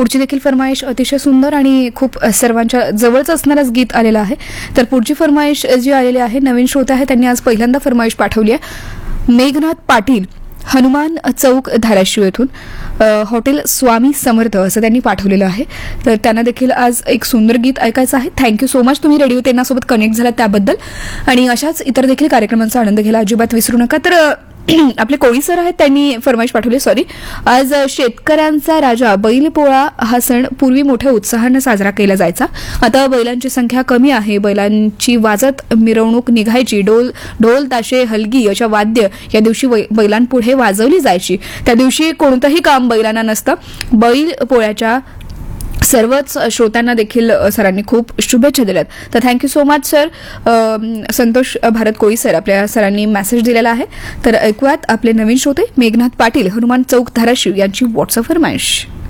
पुढची देखील फरमाईश अतिशय सुंदर आणि खूप सर्वांच्या जवळच असणारच गीत आलेलं आहे. तर पुढची फरमाईश जी आलेली आहे नवीन श्रोते आहे त्यांनी आज पहिल्यांदा फरमाईश पाठवली आहे. मेघनाथ पाटील, हनुमान चौक, धाराशिव येथून हॉटेल स्वामी समर्थ असं त्यांनी पाठवलेलं आहे. तर त्यांना देखील आज एक सुंदर गीत ऐकायचं आहे. थँक्यू सो मच, तुम्ही रेडिओ त्यांनासोबत कनेक्ट झाला त्याबद्दल. आणि अशाच इतर देखील कार्यक्रमांचा आनंद घ्यायला अजिबात विसरू नका. तर आपले कोळी सर आहेत त्यांनी फरमाईश पाठवली. आज शेतकऱ्यांचा राजा बैलपोळा हा सण पूर्वी मोठ्या उत्साहाने साजरा केला जायचा. आता बैलांची संख्या कमी आहे. बैलांची वाजत मिरवणूक निघायची. ढोल ताशे हलगी अशा वाद्य या दिवशी बैलांपुढे वाजवली जायची. त्या दिवशी कोणतंही काम बैलांना नसतं. बैलपोळ्याच्या सर्वच श्रोत्यांना देखील सरांनी खूप शुभेच्छा दिल्यात. तर thank you so much sir. Santosh Bharat कोळी सर आपल्या सरांनी मेसेज दिलेला आहे. तर ऐकूयात आपले नवीन श्रोते मेघनाथ पाटील, हनुमान चौक, धाराशिव यांची व्हॉट्सअप फरमाईश.